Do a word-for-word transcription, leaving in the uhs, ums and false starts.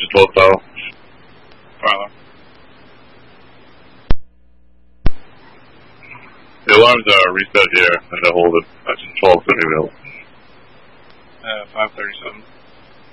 twelve tower. Follow. The alarms are reset here, and they'll hold it at twelve thirty. Uh, five thirty-seven.